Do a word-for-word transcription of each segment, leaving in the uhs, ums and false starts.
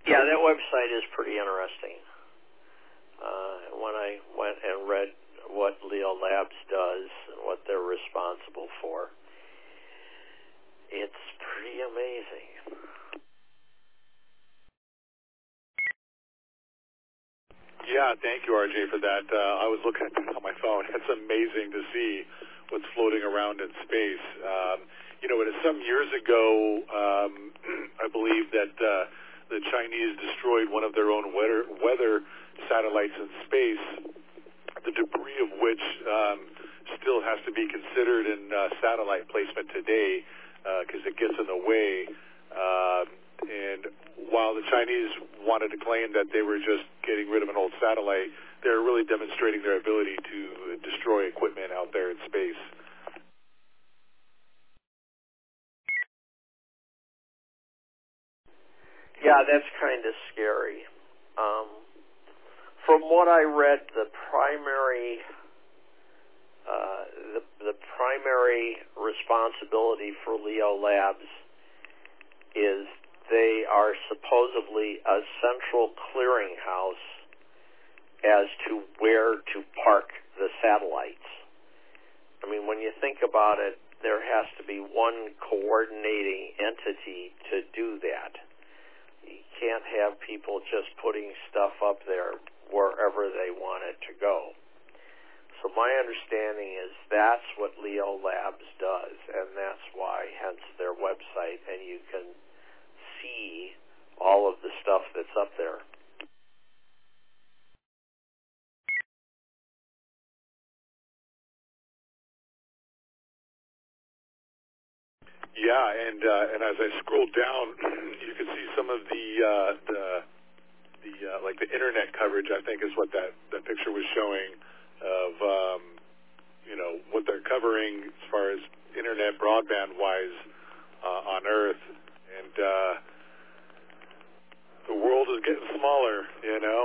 Yeah, that website is pretty interesting. Uh, when I went and read what Leo Labs does and what they're responsible for, it's pretty amazing. Yeah, thank you, R J, for that. Uh, I was looking at that on my phone. It's amazing to see what's floating around in space. Um, you know, it is some years ago, um, I believe that uh, the Chinese destroyed one of their own weather, weather satellites in space, the debris of which um, still has to be considered in uh, satellite placement today because uh, it gets in the way. Um, and while the Chinese wanted to claim that they were just getting rid of an old satellite, they're really demonstrating their ability to destroy equipment out there in space. Yeah, that's kind of scary. Um, from what I read, the primary uh, the, the primary responsibility for Leo Labs is they are supposedly a central clearinghouse as to where to park the satellites. I mean, when you think about it, there has to be one coordinating entity to do that. You can't have people just putting stuff up there wherever they want it to go. So my understanding is that's what Leo Labs does, and that's why, hence their website, and you can see all of the stuff that's up there. Yeah, and uh, and as I scroll down, you can see some of the uh, the the uh, like the internet coverage. I think is what that, that picture was showing of um, you know what they're covering as far as internet broadband wise uh, on Earth, and uh, the world is getting smaller. You know.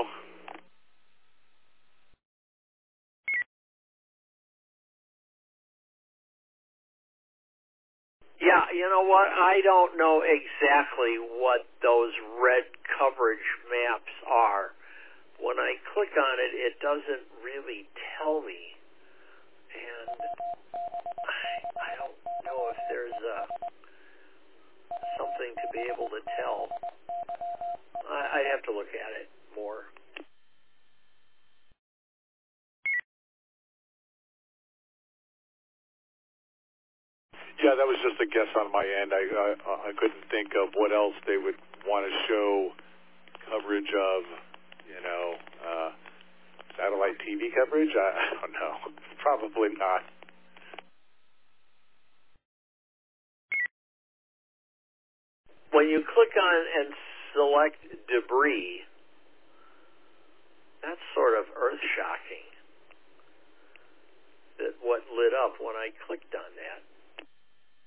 Yeah, you know what? I don't know exactly what those red coverage maps are. When I click on it, it doesn't really tell me. And I, I don't know if there's a, something to be able to tell. I, I'd have to look at it more. Yeah, that was just a guess on my end. I, I I couldn't think of what else they would want to show coverage of, you know, uh, satellite T V coverage. I, I don't know. Probably not. When you click on and select debris, that's sort of earth-shocking. That what lit up when I clicked on that.